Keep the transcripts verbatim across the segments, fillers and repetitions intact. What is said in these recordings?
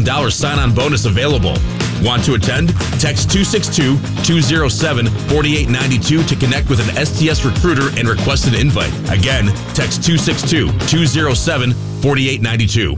thousand dollars sign-on bonus available. Want to attend? Text two six two, two oh seven, four eight nine two to connect with an S T S recruiter and request an invite. Again, text two six two, two oh seven, four eight nine two.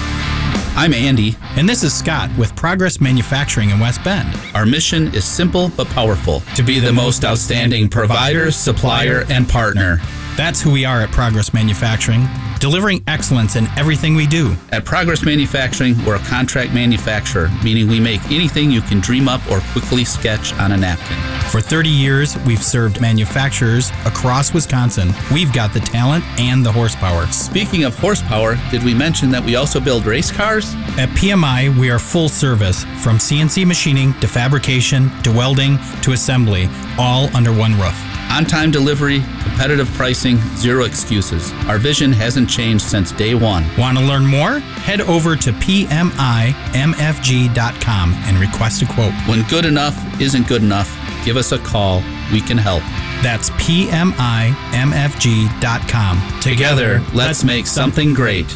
I'm Andy, and this is Scott with Progress Manufacturing in West Bend. Our mission is simple but powerful: to be the most outstanding provider, supplier, and partner. That's who we are at Progress Manufacturing, delivering excellence in everything we do. At Progress Manufacturing, we're a contract manufacturer, meaning we make anything you can dream up or quickly sketch on a napkin. For thirty years, we've served manufacturers across Wisconsin. We've got the talent and the horsepower. Speaking of horsepower, did we mention that we also build race cars? At P M I, we are full service, from C N C machining to fabrication to welding to assembly, all under one roof. On-time delivery, competitive pricing, zero excuses. Our vision hasn't changed since day one. Want to learn more? Head over to P M I M F G dot com and request a quote. When good enough isn't good enough, give us a call. We can help. That's P M I M F G dot com. Together, let's make something great.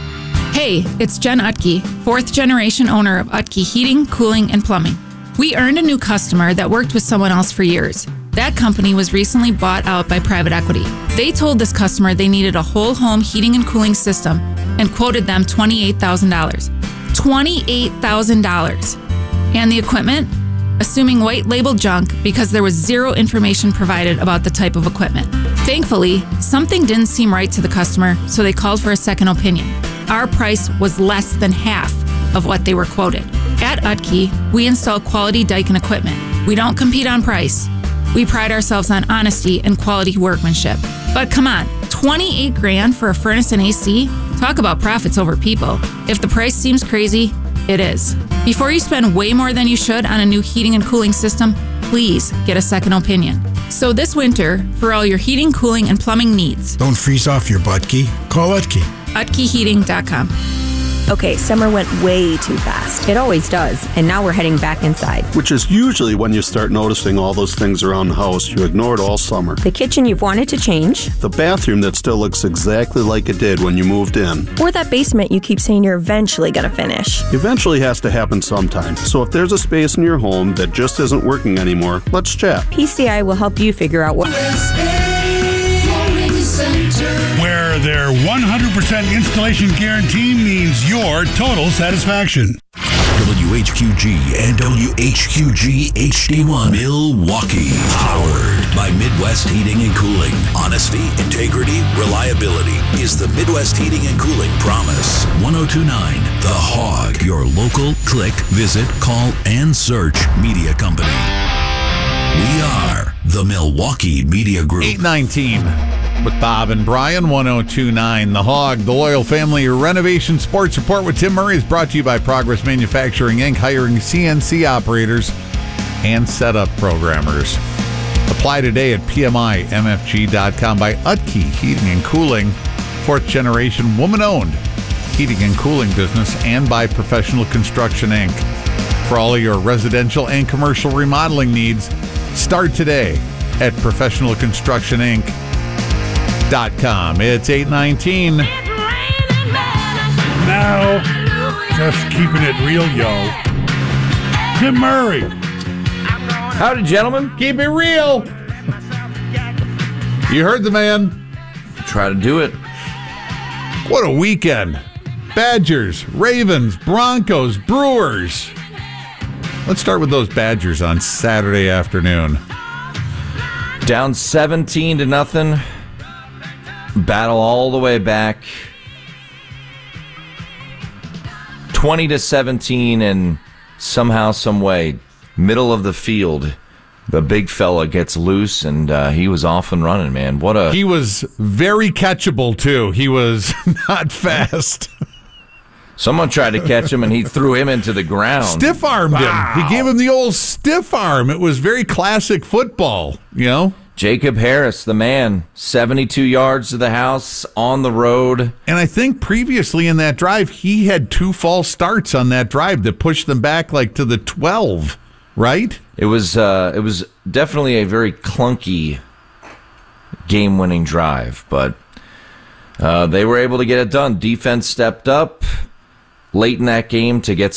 Hey, it's Jen Utke, fourth generation owner of Utke Heating, Cooling, and Plumbing. We earned a new customer that worked with someone else for years. That company was recently bought out by private equity. They told this customer they needed a whole home heating and cooling system and quoted them twenty-eight thousand dollars. twenty-eight thousand dollars. And the equipment? Assuming white label junk because there was zero information provided about the type of equipment. Thankfully, something didn't seem right to the customer, so they called for a second opinion. Our price was less than half of what they were quoted. At Utke, we install quality Daikin equipment. We don't compete on price. We pride ourselves on honesty and quality workmanship. But come on, twenty-eight grand for a furnace and A C? Talk about profits over people. If the price seems crazy, it is. Before you spend way more than you should on a new heating and cooling system, please get a second opinion. So this winter, for all your heating, cooling, and plumbing needs, don't freeze off your butt key. Call Utke. Utke Heating dot com. Okay, summer went way too fast. It always does, and now we're heading back inside. Which is usually when you start noticing all those things around the house you ignored all summer. The kitchen you've wanted to change. The bathroom that still looks exactly like it did when you moved in. Or that basement you keep saying you're eventually going to finish. Eventually has to happen sometime. So if there's a space in your home that just isn't working anymore, let's chat. P C I will help you figure out what... Where their one hundred percent installation guarantee means your total satisfaction. W H Q G and W H Q G H D one Milwaukee. Powered by Midwest Heating and Cooling. Honesty, integrity, reliability is the Midwest Heating and Cooling promise. one oh two point nine The Hog. Your local click, visit, call, and search media company. We are the Milwaukee Media Group. eight nineteen with Bob and Brian, one oh two point nine The Hog. The Loyal Family Renovation Sports Report with Tim Murray is brought to you by Progress Manufacturing, Incorporated, hiring C N C operators and setup programmers. Apply today at P M I M F G dot com. By Utke Heating and Cooling, fourth generation woman-owned heating and cooling business, and by Professional Construction, Incorporated. For all of your residential and commercial remodeling needs, start today at Professional Construction, Incorporated. Dot com. It's eight nineteen. Now, just keeping it real, yo. Tim Murray. Howdy, gentlemen. Keep it real. You heard the man. Try to do it. What a weekend. Badgers, Ravens, Broncos, Brewers. Let's start with those Badgers on Saturday afternoon. Down seventeen to nothing. Battle all the way back. twenty to seventeen, and somehow, some way, middle of the field, the big fella gets loose, and uh, he was off and running, man. What a... He was very catchable, too. He was not fast. Someone tried to catch him, and he threw him into the ground. Stiff-armed wow. him. He gave him the old stiff arm. It was very classic football, you know? Jacob Harris, the man, seventy-two yards to the house on the road. And I think previously in that drive, he had two false starts on that drive that pushed them back like to the twelve, right? It was uh, it was definitely a very clunky game-winning drive, but uh, they were able to get it done. Defense stepped up late in that game to get